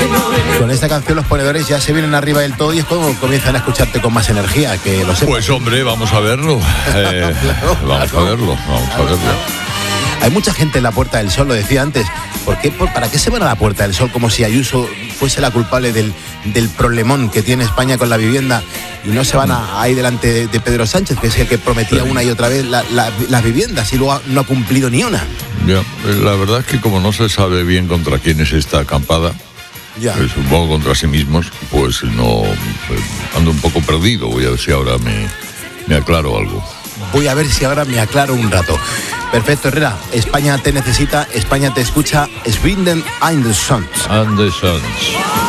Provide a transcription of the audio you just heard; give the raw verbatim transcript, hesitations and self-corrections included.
Con esta canción los ponedores ya se vienen arriba del todo y es como comienzan a escucharte con más energía, que lo sepas. Pues hombre, vamos a verlo. Eh, Claro, vamos claro. a verlo, vamos a verlo. Hay mucha gente en la Puerta del Sol, lo decía antes. ¿Por qué, por, ¿Para qué se van a la Puerta del Sol como si Ayuso fuese la culpable del, del problemón que tiene España con la vivienda y no se van a, ahí delante de, de Pedro Sánchez, que es el que prometía una y otra vez la, la, las viviendas y luego ha- no ha cumplido ni una? Ya, la verdad es que como no se sabe bien contra quién es esta acampada, Ya. eh, supongo contra sí mismos, pues no, pues, ando un poco perdido. Voy a ver si ahora me, me aclaro algo. Voy a ver si ahora me aclaro un rato. Perfecto, Herrera. España te necesita, España te escucha. Svinden Anderson. And the Sons.